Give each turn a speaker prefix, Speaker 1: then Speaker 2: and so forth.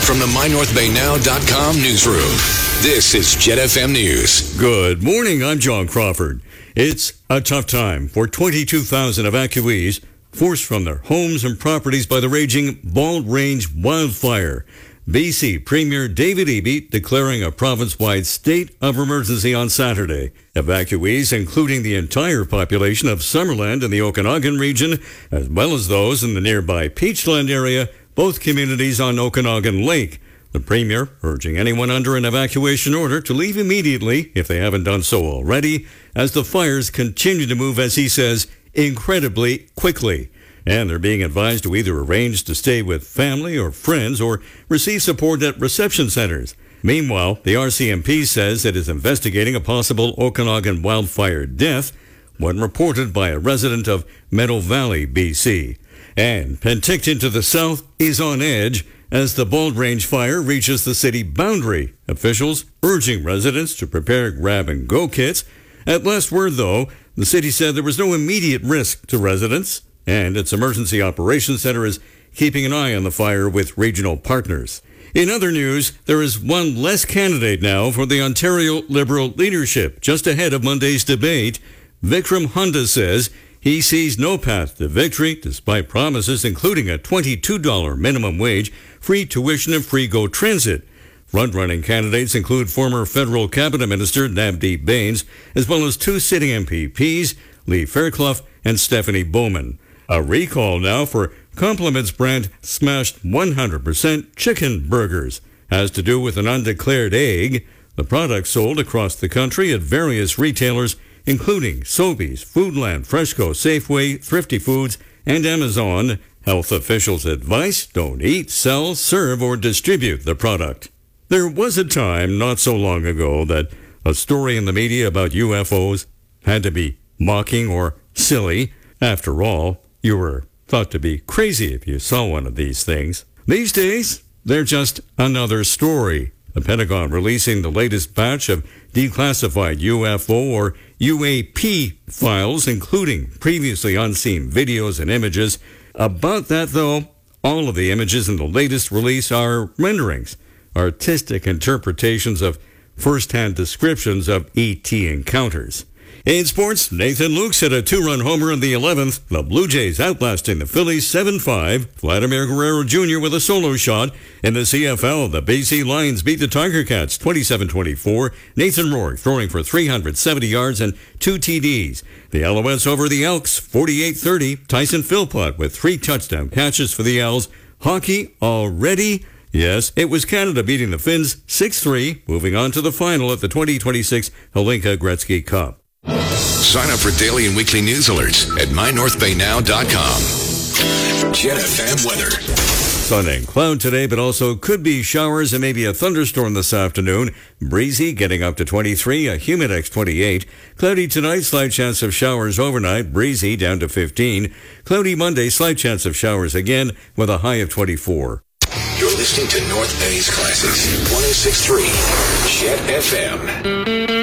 Speaker 1: From the MyNorthBayNow.com newsroom, this is Jet FM News.
Speaker 2: Good morning, I'm John Crawford. It's a tough time for 22,000 evacuees forced from their homes and properties by the raging Bald Range wildfire. BC Premier David Eby declaring a province-wide state of emergency on Saturday. Evacuees, including the entire population of Summerland in the Okanagan region, as well as those in the nearby Peachland area, both communities on Okanagan Lake. The Premier urging anyone under an evacuation order to leave immediately if they haven't done so already, as the fires continue to move, as he says, incredibly quickly. And they're being advised to either arrange to stay with family or friends or receive support at reception centers. Meanwhile, the RCMP says it is investigating a possible Okanagan wildfire death, one reported by a resident of Meadow Valley, BC. And Penticton to the south is on edge as the Bald Range fire reaches the city boundary. Officials urging residents to prepare grab-and-go kits. At last word, though, the city said there was no immediate risk to residents, and its emergency operations center is keeping an eye on the fire with regional partners. In other news, there is one less candidate now for the Ontario Liberal leadership. Just ahead of Monday's debate, Vikram Hunda says he sees no path to victory, despite promises including a $22 minimum wage, free tuition, and free GO transit. Front-running candidates include former federal cabinet minister Navdeep Bains, as well as two sitting MPPs, Lee Fairclough and Stephanie Bowman. A recall now for Compliments brand smashed 100% chicken burgers. Has to do with an undeclared egg. The product sold across the country at various retailers, including Sobeys, Foodland, Freshco, Safeway, Thrifty Foods, and Amazon. Health officials advise: don't eat, sell, serve, or distribute the product. There was a time not so long ago that a story in the media about UFOs had to be mocking or silly. After all, you were thought to be crazy if you saw one of these things. These days, they're just another story. The Pentagon releasing the latest batch of declassified UFO or UAP files, including previously unseen videos and images. About that, though, all of the images in the latest release are renderings, artistic interpretations of first-hand descriptions of ET encounters. In sports, Nathan Lukes hit a two-run homer in the 11th. The Blue Jays outlasting the Phillies 7-5. Vladimir Guerrero Jr. with a solo shot. In the CFL, the BC Lions beat the Tiger Cats 27-24. Nathan Rourke throwing for 370 yards and 2 TDs. The Alouettes over the Elks 48-30. Tyson Philpott with 3 touchdown catches for the Owls. Hockey already? Yes, it was Canada beating the Finns 6-3, moving on to the final at the 2026 Hlinka Gretzky Cup.
Speaker 1: Sign up for daily and weekly news alerts at MyNorthBayNow.com. Jet FM weather.
Speaker 2: Sun and cloud today, but also could be showers and maybe a thunderstorm this afternoon. Breezy, getting up to 23, a Humidex 28. Cloudy tonight, slight chance of showers overnight. Breezy, down to 15. Cloudy Monday, slight chance of showers again, with a high of 24.
Speaker 1: You're listening to North Bay's Classics, 106.3 Jet FM.